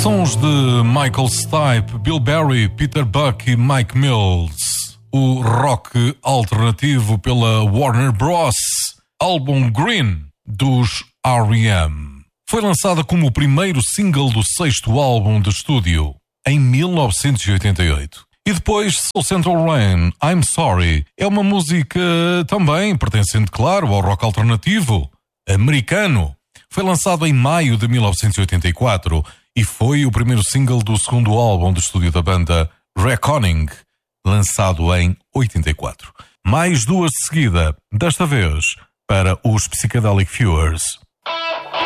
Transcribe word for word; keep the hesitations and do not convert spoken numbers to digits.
Sons de Michael Stipe, Bill Berry, Peter Buck e Mike Mills. O rock alternativo pela Warner Bros. Álbum Green, dos R E M. Foi lançada como o primeiro single do sexto álbum de estúdio, em mil novecentos e oitenta e oito. E depois, Soul Central Rain, I'm Sorry, é uma música também pertencente, claro, ao rock alternativo americano. Foi lançado em maio de mil novecentos e oitenta e quatro e foi o primeiro single do segundo álbum de estúdio da banda, Reckoning, lançado em oitenta e quatro. Mais duas de seguida, desta vez para os Psychedelic Viewers.